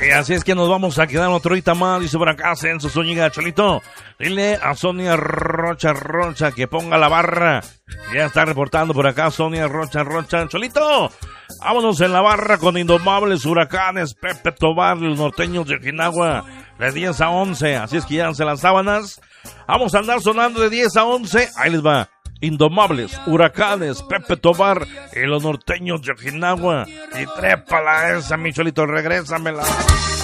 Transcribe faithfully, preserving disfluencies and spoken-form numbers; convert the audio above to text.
Y así es que nos vamos a quedar otro horita más, dice por acá Censo Zúñiga. Cholito, dile a Sonia Rocha Rocha que ponga la barra. Ya está reportando por acá Sonia Rocha Rocha. Cholito, vámonos en la barra con Indomables Huracanes, Pepe Tobar, los norteños de Ojinawa, de diez a once. Así es que ya se las sábanas. Vamos a andar sonando de diez a once. Ahí les va. Indomables, Huracanes, Pepe Tobar y los norteños de Ojinawa. Y trépala esa, mi Cholito, regrésamela.